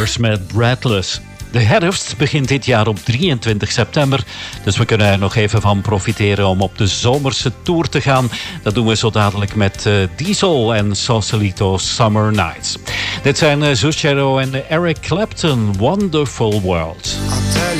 Fighters met Breathless. De herfst begint dit jaar op 23 september. Dus we kunnen er nog even van profiteren om op de zomerse tour te gaan. Dat doen we zo dadelijk met Diesel en Sausalito Summer Nights. Dit zijn Zucchero en Eric Clapton, Wonderful World.